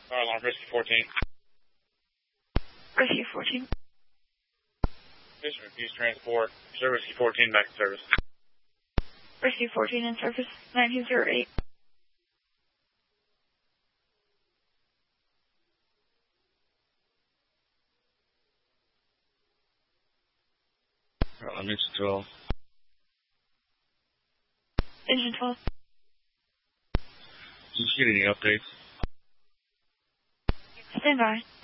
Fire alarm, Risky 14. Risky 14. Mission refused transport. Sir, Risky 14 back in service. Risky 14 in service, 1908. Engine 12. Engine 12. Did you get any updates? Stand by.